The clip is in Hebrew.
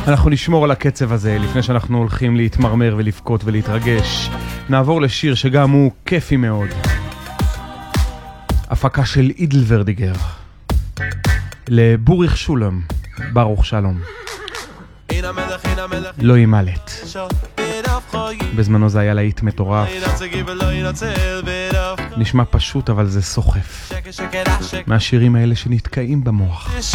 אנחנו נשמור על הקצב הזה לפני שאנחנו הולכים להתמרמר ולבכות ולהתרגש. נעבור לשיר שגם הוא כיפי מאוד. הפקה של אידל ורדיגר. לבוריך שולם, ברוך שלום. לא ימלט. בזמנו זה היה להיט מטורף. נשמע פשוט אבל זה סוחף. מהשירים האלה שנתקעים במוח.